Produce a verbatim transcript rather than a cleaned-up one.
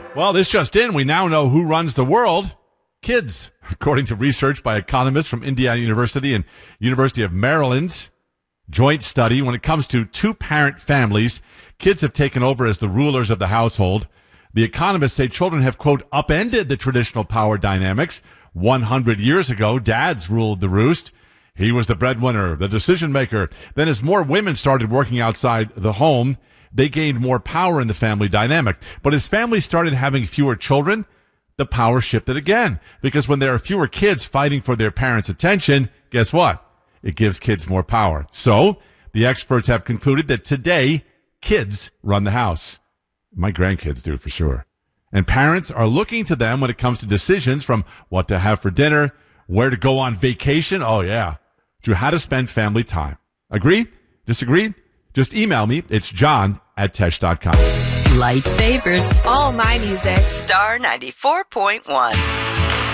Well, this just in, we now know who runs the world. Kids, according to research by economists from Indiana University and University of Maryland. Joint study, when it comes to two-parent families, kids have taken over as the rulers of the household. The economists say children have, quote, upended the traditional power dynamics. one hundred years ago, dads ruled the roost. He was the breadwinner, the decision maker. Then as more women started working outside the home, they gained more power in the family dynamic. But as families started having fewer children, the power shifted again. Because when there are fewer kids fighting for their parents' attention, guess what? It gives kids more power. So the experts have concluded that today, kids run the house. My grandkids do for sure. And parents are looking to them when it comes to decisions from what to have for dinner, where to go on vacation, oh yeah, to how to spend family time. Agree? Disagree? Just email me. It's John at Tesh dot com. Light favorites. All my music. Star ninety-four point one.